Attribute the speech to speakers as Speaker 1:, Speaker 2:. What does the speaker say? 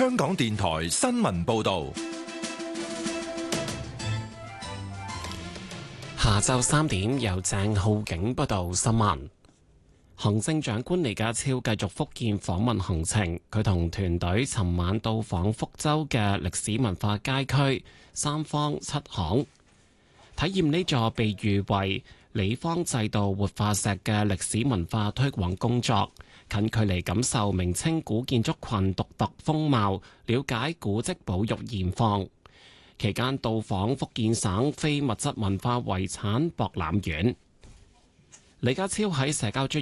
Speaker 1: 香港電台新聞報道。
Speaker 2: 下晝3點，由鄭浩景報道新聞。行政長官李家超繼續福建訪問行程，佢同團隊尋晚到訪福州嘅歷史文化街區三坊七巷，體驗呢座被譽為李方制度活化石嘅歷史文化推廣工作，近距離感受明清古建築群獨特風貌，了解古蹟保育現況。期間到訪福建省非物質文化遺產博覽館。李家超喺社交專